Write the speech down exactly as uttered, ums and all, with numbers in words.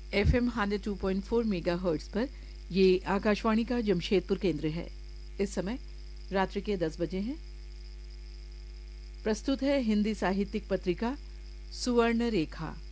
F am hundred two point four mega hertz पर ये आकाशवाणी का जमशेदपुर केंद्र है। इस समय रात्रि के दस बजे हैं। प्रस्तुत है हिंदी साहित्यिक पत्रिका सुवर्ण रेखा।